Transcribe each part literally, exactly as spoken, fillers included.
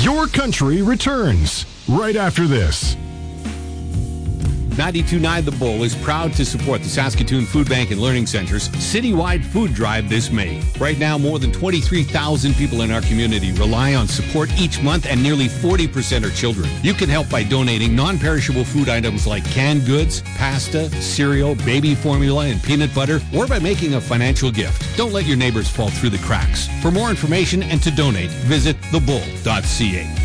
Your Country returns right after this. ninety-two point nine The Bull is proud to support the Saskatoon Food Bank and Learning Center's citywide food drive this May. Right now, more than twenty-three thousand people in our community rely on support each month, and nearly forty percent are children. You can help by donating non-perishable food items like canned goods, pasta, cereal, baby formula, and peanut butter, or by making a financial gift. Don't let your neighbors fall through the cracks. For more information and to donate, visit the bull dot c a.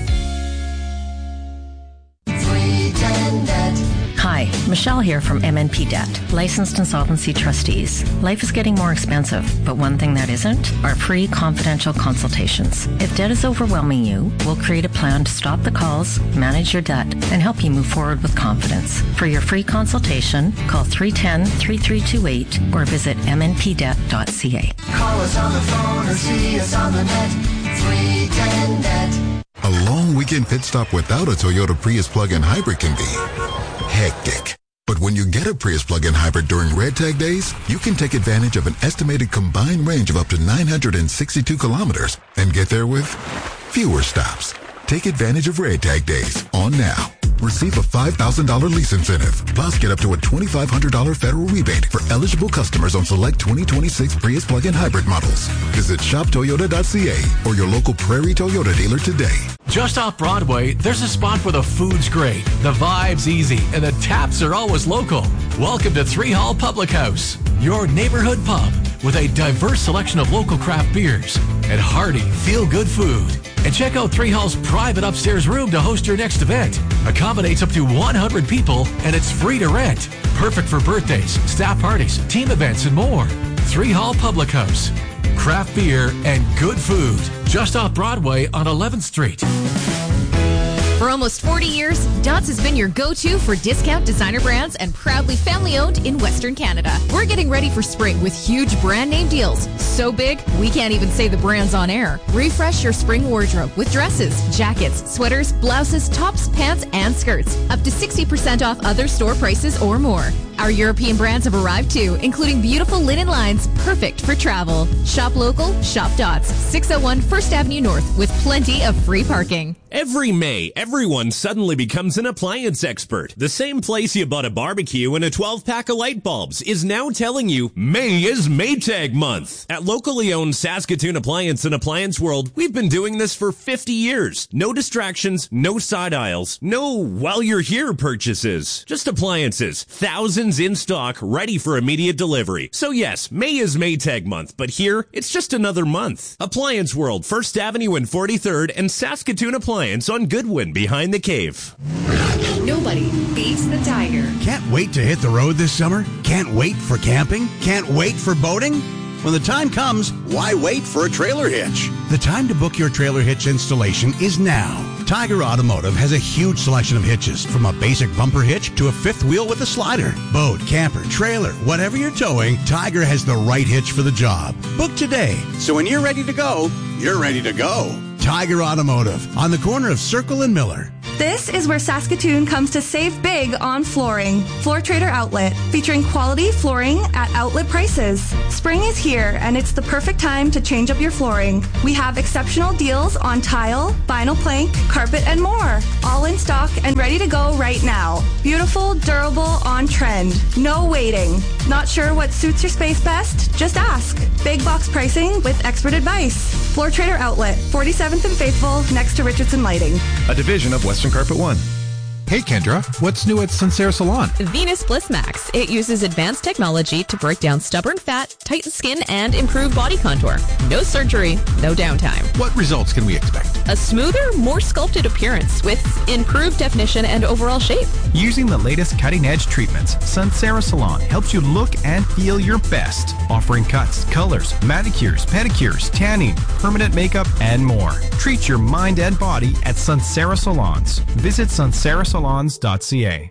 Hi, Michelle here from M N P Debt, licensed insolvency trustees. Life is getting more expensive, but one thing that isn't are free confidential consultations. If debt is overwhelming you, we'll create a plan to stop the calls, manage your debt, and help you move forward with confidence. For your free consultation, call three one zero, three three two eight or visit m n p debt dot c a. Call us on the phone or see us on the net. three ten net. A long weekend pit stop without a Toyota Prius plug-in hybrid can be hectic. But when you get a Prius plug-in hybrid during Red Tag days, you can take advantage of an estimated combined range of up to nine hundred sixty-two kilometers and get there with fewer stops. Take advantage of Red Tag days on now. Receive a five thousand dollars lease incentive. Plus, get up to a twenty-five hundred dollars federal rebate for eligible customers on select twenty twenty-six Prius plug-in hybrid models. Visit shop toyota dot c a or your local Prairie Toyota dealer today. Just off Broadway, there's a spot where the food's great, the vibe's easy, and the taps are always local. Welcome to Three Hall Public House, your neighborhood pub with a diverse selection of local craft beers and hearty, feel-good food. And check out Three Hall's private upstairs room to host your next event. Accommodates up to one hundred people, and it's free to rent. Perfect for birthdays, staff parties, team events, and more. Three Hall Public House. Craft beer and good food. Just off Broadway on eleventh Street. For almost forty years, Dodds has been your go-to for discount designer brands and proudly family-owned in Western Canada. We're getting ready for spring with huge brand name deals. So big, we can't even say the brands on air. Refresh your spring wardrobe with dresses, jackets, sweaters, blouses, tops, pants, and skirts. Up to sixty percent off other store prices or more. Our European brands have arrived too, including beautiful linen lines perfect for travel. Shop local, shop Dodds, six oh one First Avenue North, with plenty of free parking. Every May, everyone suddenly becomes an appliance expert. The same place you bought a barbecue and a twelve-pack of light bulbs is now telling you May is Maytag month. At locally owned Saskatoon Appliance and Appliance World, we've been doing this for fifty years. No distractions, no side aisles, no while you're here purchases. Just appliances, thousands in stock, ready for immediate delivery. So yes, May is Maytag month, but here, it's just another month. Appliance World, First Avenue and forty-third, and Saskatoon Appliance on Goodwin behind the cave. Nobody beats the Tiger. Can't wait to hit the road this summer? Can't wait for camping? Can't wait for boating? When the time comes, why wait for a trailer hitch? The time to book your trailer hitch installation is now. Tiger Automotive has a huge selection of hitches, from a basic bumper hitch to a fifth wheel with a slider. Boat, camper, trailer, whatever you're towing, Tiger has the right hitch for the job. Book today, so when you're ready to go, you're ready to go. Tiger Automotive, on the corner of Circle and Miller. This is where Saskatoon comes to save big on flooring. Floor Trader Outlet, featuring quality flooring at outlet prices. Spring is here, and it's the perfect time to change up your flooring. We have exceptional deals on tile, vinyl plank, carpet, and more. All in stock and ready to go right now. Beautiful, durable, on trend. No waiting. Not sure what suits your space best? Just ask. Big box pricing with expert advice. Floor Trader Outlet, forty-seventh and Faithful, next to Richardson Lighting. A division of Western Carpet One. Hey Kendra, what's new at Sincere Salon? Venus Bliss Max. It uses advanced technology to break down stubborn fat, tighten skin, and improve body contour. No surgery, no downtime. What results can we expect? A smoother, more sculpted appearance with improved definition and overall shape. Using the latest cutting-edge treatments, Sincere Salon helps you look and feel your best, offering cuts, colors, manicures, pedicures, tanning, permanent makeup, and more. Treat your mind and body at Sincere Salons. Visit sincere salons dot c a.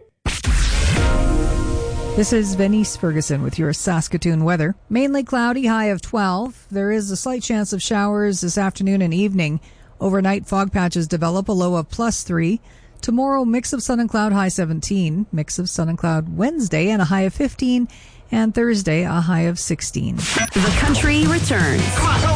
This is Venice Ferguson with your Saskatoon weather. Mainly cloudy, high of twelve. There is a slight chance of showers this afternoon and evening. Overnight, fog patches develop, a low of plus three. Tomorrow, mix of sun and cloud, high seventeen. Mix of sun and cloud Wednesday, and a high of fifteen. And Thursday, a high of sixteen. The Country returns.